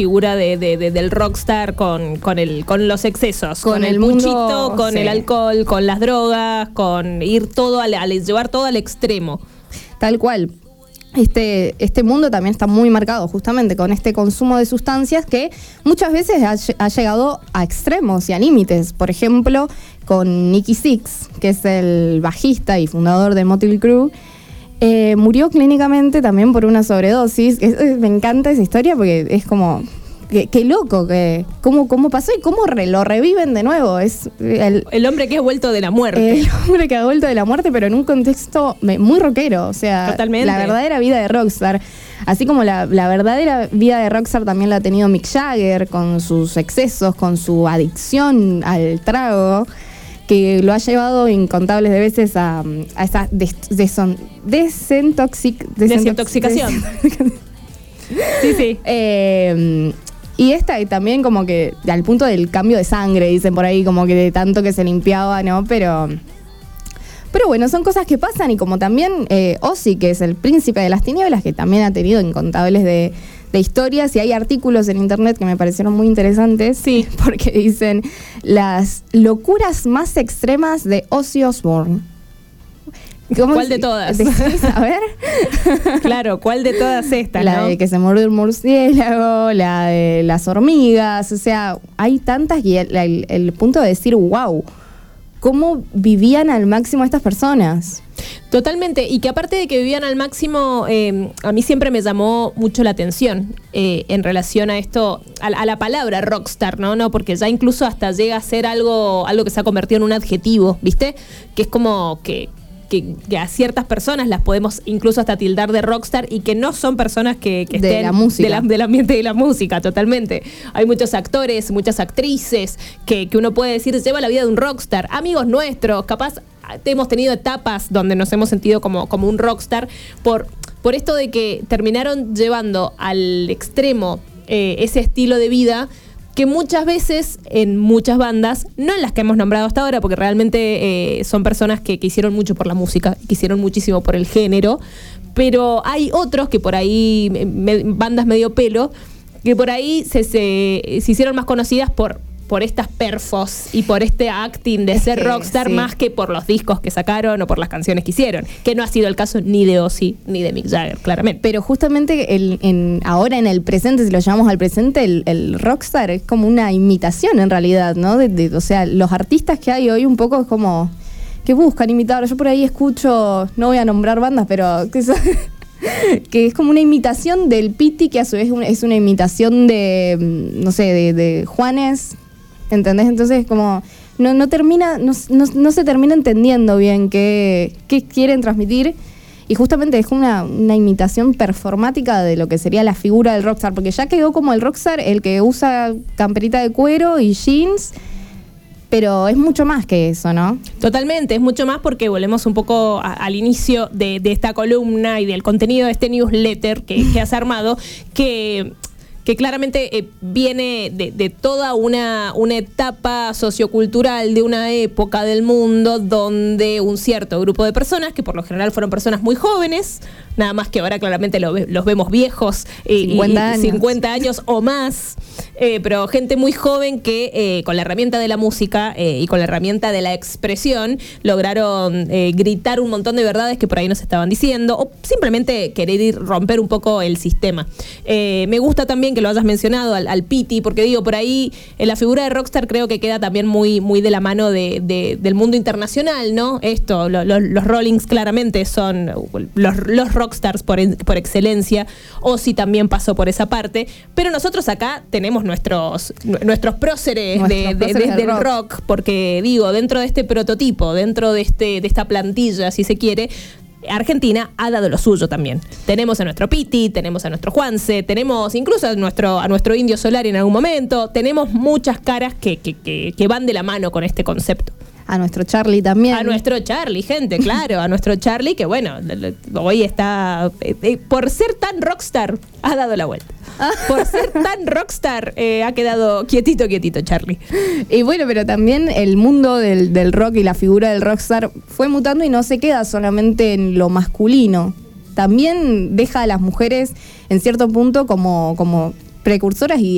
figura del rockstar con los excesos, con el puchito, con el alcohol, con las drogas, con ir todo llevar todo al extremo. Tal cual. Este mundo también está muy marcado justamente con este consumo de sustancias que muchas veces ha llegado a extremos y a límites. Por ejemplo, con Nicky Sixx, que es el bajista y fundador de Mötley Crüe, murió clínicamente también por una sobredosis. Me encanta esa historia porque es como... Qué loco, cómo pasó y cómo lo reviven de nuevo. Es el hombre que ha vuelto de la muerte. El hombre que ha vuelto de la muerte, pero en un contexto muy rockero. O sea, totalmente. La verdadera vida de rockstar. Así como la verdadera vida de rockstar también la ha tenido Mick Jagger, con sus excesos, con su adicción al trago, que lo ha llevado incontables de veces a esa desintoxicación. Sí. Y también como que al punto del cambio de sangre, dicen por ahí, como que de tanto que se limpiaba, ¿no? Pero bueno, son cosas que pasan y como también Ozzy, que es el príncipe de las tinieblas, que también ha tenido incontables de historias, y hay artículos en internet que me parecieron muy interesantes, sí, porque dicen las locuras más extremas de Ozzy Osbourne. ¿Cuál de todas? A ver. Claro, ¿cuál de todas estas? La de que se mordió el murciélago, la de las hormigas, o sea, hay tantas, y el punto de decir, wow, ¿cómo vivían al máximo estas personas? Totalmente, y que aparte de que vivían al máximo, a mí siempre me llamó mucho la atención en relación a esto, a la palabra rockstar, ¿no? Porque ya incluso hasta llega a ser algo que se ha convertido en un adjetivo, ¿viste? Que es como que a ciertas personas las podemos incluso hasta tildar de rockstar, y que no son personas que estén de la música. del ambiente de la música, totalmente. Hay muchos actores, muchas actrices que uno puede decir lleva la vida de un rockstar. Amigos nuestros, capaz hemos tenido etapas donde nos hemos sentido como un rockstar por esto de que terminaron llevando al extremo ese estilo de vida, que muchas veces en muchas bandas, no en las que hemos nombrado hasta ahora, porque realmente son personas que hicieron mucho por la música, que hicieron muchísimo por el género, pero hay otros que por ahí, bandas medio pelo, que por ahí se hicieron más conocidas por estas perfos y por este acting de ser rockstar, sí, más que por los discos que sacaron o por las canciones que hicieron, que no ha sido el caso ni de Ozzy ni de Mick Jagger, claramente. Pero justamente ahora en el presente, si lo llamamos al presente, el rockstar es como una imitación en realidad, ¿no? O sea, los artistas que hay hoy un poco es como que buscan imitar. Yo por ahí escucho, no voy a nombrar bandas, pero que es como una imitación del Piti, que a su vez es una imitación de, no sé, de Juanes. ¿Entendés? Entonces como no se termina entendiendo bien qué quieren transmitir, y justamente es una imitación performática de lo que sería la figura del rockstar, porque ya quedó como el rockstar el que usa camperita de cuero y jeans, pero es mucho más que eso, ¿no? Totalmente, es mucho más, porque volvemos un poco al inicio de esta columna y del contenido de este newsletter que has armado, que claramente viene de toda una etapa sociocultural de una época del mundo donde un cierto grupo de personas, que por lo general fueron personas muy jóvenes, nada más que ahora claramente los vemos viejos, 50 años o más, pero gente muy joven que con la herramienta de la música y con la herramienta de la expresión lograron gritar un montón de verdades que por ahí no se estaban diciendo, o simplemente querer romper un poco el sistema. Me gusta también que lo hayas mencionado al Piti, porque digo, por ahí en la figura de rockstar creo que queda también muy de la mano del mundo internacional, ¿no? Los Rollings claramente son los rockstars por excelencia. Ozzy también pasó por esa parte, pero nosotros acá tenemos nuestros próceres del rock, porque digo, dentro de este prototipo, dentro de esta plantilla, si se quiere, Argentina ha dado lo suyo también. Tenemos a nuestro Piti, tenemos a nuestro Juanse, tenemos incluso a nuestro Indio Solari en algún momento. Tenemos muchas caras que van de la mano con este concepto. A nuestro Charlie también. A nuestro Charlie, gente, claro. A nuestro Charlie, que bueno, hoy está... por ser tan rockstar, ha dado la vuelta. Por ser tan rockstar, ha quedado quietito Charlie. Y bueno, pero también el mundo del rock y la figura del rockstar fue mutando y no se queda solamente en lo masculino. También deja a las mujeres, en cierto punto, como precursoras y